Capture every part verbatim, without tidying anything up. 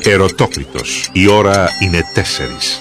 Ερωτόκριτος. Η ώρα είναι τέσσερις.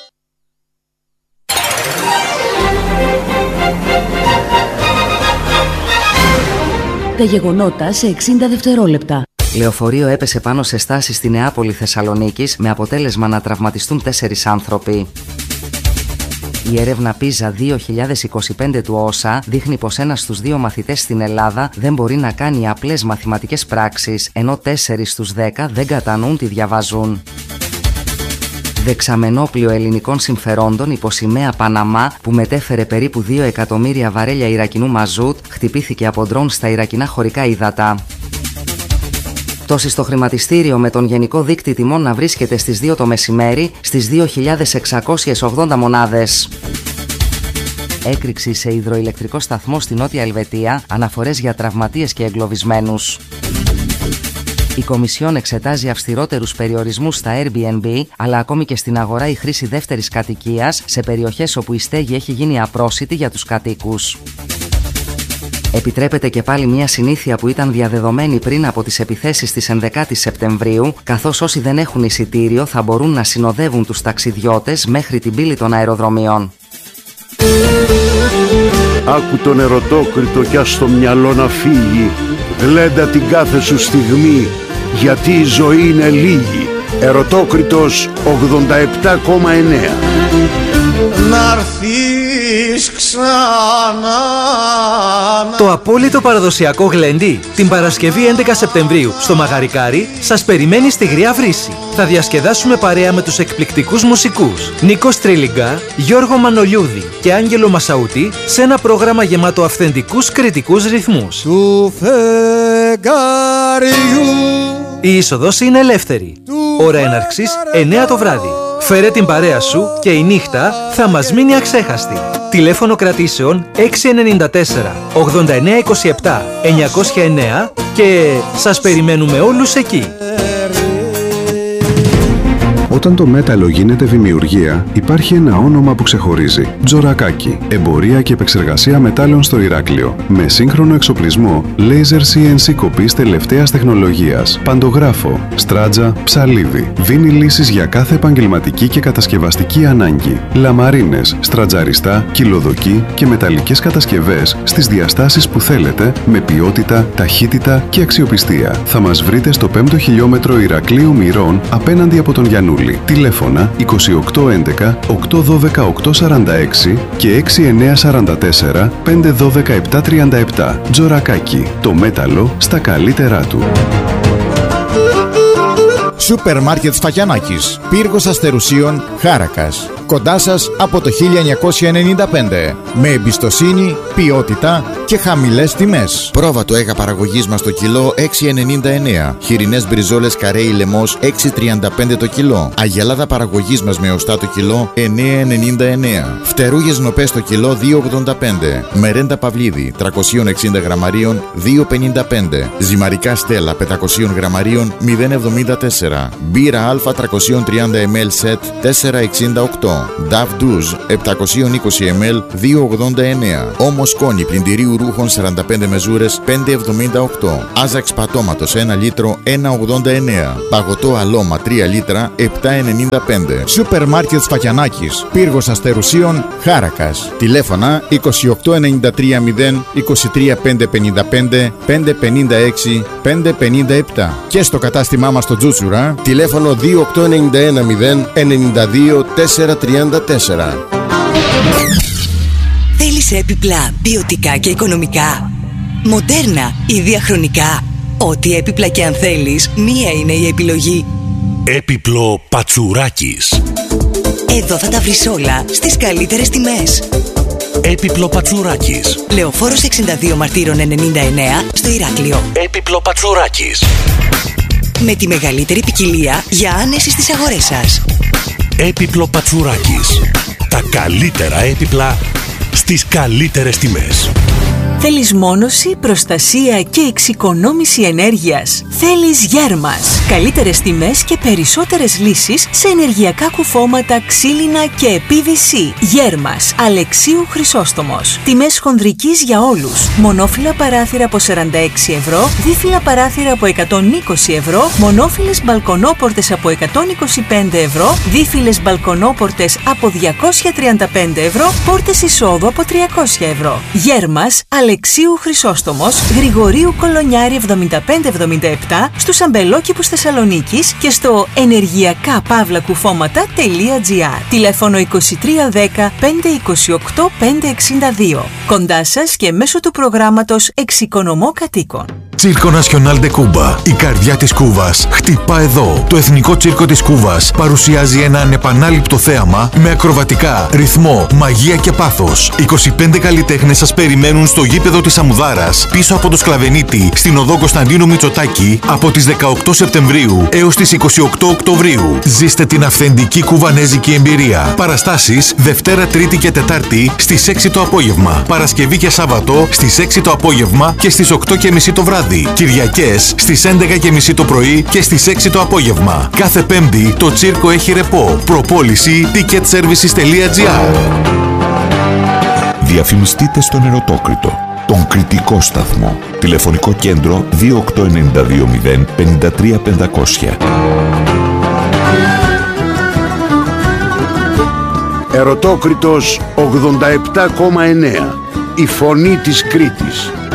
Τα γεγονότα σε εξήντα δευτερόλεπτα. Λεωφορείο έπεσε πάνω σε στάση στη Νεάπολη Θεσσαλονίκης με αποτέλεσμα να τραυματιστούν τέσσερις άνθρωποι. Η έρευνα πίζα δύο χιλιάδες είκοσι πέντε του όσα δείχνει πως ένας στους δύο μαθητές στην Ελλάδα δεν μπορεί να κάνει απλές μαθηματικές πράξεις, ενώ τέσσερις στους δέκα δεν κατανοούν τι διαβάζουν. Δεξαμενόπλιο ελληνικών συμφερόντων υπό σημαία Παναμά που μετέφερε περίπου δύο εκατομμύρια βαρέλια Ιρακινού μαζούτ χτυπήθηκε από ντρόουν στα Ιρακινά χωρικά ύδατα. Πτώση στο χρηματιστήριο με τον γενικό δείκτη τιμών να βρίσκεται στις δύο το μεσημέρι στις δύο χιλιάδες εξακόσιες ογδόντα μονάδες. Έκρηξη σε υδροηλεκτρικό σταθμό στη Νότια Ελβετία, αναφορές για τραυματίες και εγκλωβισμένους. Η Κομισιόν εξετάζει αυστηρότερους περιορισμούς στα Airbnb, αλλά ακόμη και στην αγορά η χρήση δεύτερης κατοικίας σε περιοχές όπου η στέγη έχει γίνει απρόσιτη για τους κατοίκους. Επιτρέπεται και πάλι μια συνήθεια που ήταν διαδεδομένη πριν από τις επιθέσεις της ενδεκάτης Σεπτεμβρίου, καθώς όσοι δεν έχουν εισιτήριο θα μπορούν να συνοδεύουν τους ταξιδιώτες μέχρι την πύλη των αεροδρομίων. Άκου τον ερωτόκριτο κι ας το μυαλό να φύγει. Γλέντα την κάθε σου στιγμή, γιατί η ζωή είναι λίγη. Ερωτόκριτος ογδόντα επτά κόμμα εννέα. Να'ρθείς ξανά. Το απόλυτο παραδοσιακό γλέντι την Παρασκευή έντεκα Σεπτεμβρίου στο Μαγαρικάρι σας περιμένει στη Γριά Βρύση. Θα διασκεδάσουμε παρέα με τους εκπληκτικούς μουσικούς Νίκο Τρίλιγκα, Γιώργο Μανολιούδη και Άγγελο Μασαούτη σε ένα πρόγραμμα γεμάτο αυθεντικούς κριτικούς ρυθμούς. Του φεγγαριού. Η είσοδος είναι ελεύθερη. Ώρα έναρξης εννέα το βράδυ. Φέρε την παρέα σου και η νύχτα θα μας μείνει αξέχαστη. Τηλέφωνο κρατήσεων έξι εννιά τέσσερα ογδόντα εννέα είκοσι επτά εννιακόσια εννέα και σας περιμένουμε όλους εκεί. Όταν το μέταλλο γίνεται δημιουργία, υπάρχει ένα όνομα που ξεχωρίζει. Τζορακάκι. Εμπορία και επεξεργασία μετάλλων στο Ηράκλειο. Με σύγχρονο εξοπλισμό, laser σι εν σι κοπής τελευταίας τεχνολογίας, παντογράφο, στράτζα, ψαλίδι. Δίνει λύσεις για κάθε επαγγελματική και κατασκευαστική ανάγκη. Λαμαρίνες, στρατζαριστά, κυλοδοκή και μεταλλικές κατασκευές στις διαστάσεις που θέλετε, με ποιότητα, ταχύτητα και αξιοπιστία. Θα μας βρείτε στο πέμπτο χιλιόμετρο Ηρακλείου Μυρών απέναντι από τον Γιαννούλη. Τηλέφωνα είκοσι οκτώ έντεκα οκτακόσια δώδεκα οκτακόσια σαράντα έξι και έξι εννέα τέσσερα τέσσερα πέντε ένα δύο επτά τρία επτά. Τζορακάκι. Το μέταλλο στα καλύτερά του. Σούπερ Μάρκετ Σφακιανάκης. Πύργος Αστερουσίων, Χάρακας. Κοντά σας από το χίλια εννιακόσια ενενήντα πέντε. Με εμπιστοσύνη, ποιότητα και χαμηλές τιμές. Πρόβα το έγα παραγωγής μας το κιλό έξι ενενήντα εννέα. Χοιρινές μπριζόλες καρέι λεμός έξι τριάντα πέντε το κιλό. Αγελάδα παραγωγής μας με οστά το κιλό εννέα ενενήντα εννέα. Φτερούγες νοπές το κιλό δύο ογδόντα πέντε. Μερέντα Παυλίδη τριακόσια εξήντα γραμμαρίων δύο πενήντα πέντε. Ζυμαρικά Στέλλα πεντακόσια γραμμαρίων μηδέν εβδομήντα τέσσερα. Μπύρα Α τριακόσια τριάντα μιλιλίτρων σετ τέσσερα εξήντα οκτώ. Νταβ Ντουζ επτακόσια είκοσι μιλιλίτρων δύο ογδόντα εννέα. Όμος σκόνη πλυντηρίου ρούχων σαράντα πέντε μεζούρες πέντε εβδομήντα οκτώ. Άζαξ πατώματος ένα λίτρο ένα ογδόντα εννέα. Παγωτό αλώμα τρία λίτρα επτά ενενήντα πέντε. Σούπερ Μάρκετ Σφακιανάκης. Πύργος Αστερουσίων, Χάρακας. Τηλέφωνα είκοσι οκτώ ενενήντα τρία μηδέν είκοσι τρία πεντακόσια πενήντα πέντε πεντακόσια πενήντα έξι πεντακόσια πενήντα επτά. Και στο κατάστημά μας στο Τζούτσουρα, τηλέφωνο δύο οκτώ ενενήντα ένα μηδέν ενενήντα δύο τετρακόσια τριάντα τέσσερα. Θέλεις έπιπλα ποιοτικά και οικονομικά, μοντέρνα ή διαχρονικά? Ό,τι έπιπλα και αν θέλεις, μία είναι η επιλογή. Έπιπλο Πατσουράκης. Εδώ θα τα βρεις όλα στις καλύτερες τιμές. Έπιπλο Πατσουράκης. Λεωφόρος εξήντα δύο Μαρτύρων ενενήντα εννέα στο Ηράκλειο. Έπιπλο Πατσουράκης. Με τη μεγαλύτερη ποικιλία για άνεση στις αγορές σας. Έπιπλο Πατσουράκης. Τα καλύτερα έπιπλα στις καλύτερες τιμές. Θέλεις μόνωση, προστασία και εξοικονόμηση ενέργειας? Θέλεις Γέρμας. Καλύτερες τιμές και περισσότερες λύσεις σε ενεργειακά κουφώματα, ξύλινα και πι βι σι. Γέρμας, Αλεξίου Χρυσόστομος. Τιμές χονδρικής για όλους. Μονόφυλλα παράθυρα από σαράντα έξι ευρώ, δίφυλλα παράθυρα από εκατόν είκοσι ευρώ, μονόφυλλες μπαλκονόπορτες από εκατόν είκοσι πέντε ευρώ, δίφυλλες μπαλκονόπορτες από διακόσια τριάντα πέντε ευρώ, πόρτες εισόδου από τριακόσια ευρώ. Γέρμας, Αλεξίου Χρυσόστομος, Γρηγορίου Κολονιάρη εβδομήντα πέντε εβδομήντα επτά, στους αμπελόκηπους Θεσσαλονίκης και στο ενεργειακά παύλα κουφώματα τελεία τζι άρ. Τηλέφωνο είκοσι τρία δέκα πεντακόσια είκοσι οκτώ πεντακόσια εξήντα δύο. Κοντά σας και μέσω του προγράμματος Εξοικονομώ Κατοίκων. Τσίρκο Νασιονάλ ντε Κούμπα. Η καρδιά της Κούβας χτυπά εδώ. Το Εθνικό Τσίρκο της Κούβας παρουσιάζει ένα ανεπανάληπτο θέαμα με ακροβατικά, ρυθμό, μαγεία και πάθος. είκοσι πέντε καλλιτέχνες σας περιμένουν στο γήπεδο της Αμουδάρας, πίσω από το Σκλαβενίτη, στην οδό Κωνσταντίνου Μητσοτάκη, από τις δεκαοκτώ Σεπτεμβρίου έως τις είκοσι οκτώ Οκτωβρίου. Ζήστε την αυθεντική κουβανέζικη εμπειρία. Παραστάσεις Δευτέρα, Τρίτη και Τετάρτη στις έξι το απόγευμα. Παρασκευή και Σάββατο στις έξι το απόγευμα και στις οκτώ και μισή το βράδυ. Κυριακές στις έντεκα και μισή το πρωί και στις έξι το απόγευμα. Κάθε Πέμπτη το τσίρκο έχει ρεπό. Προπόληση ticket services τελεία τζι άρ. Διαφημιστείτε στον Ερωτόκριτο, τον κριτικό σταθμό. Τηλεφωνικό κέντρο δύο οκτώ εννιά δύο μηδέν πέντε τρία πεντακόσια. Ερωτόκριτος ογδόντα επτά κόμμα εννέα. Η φωνή της Κρήτης.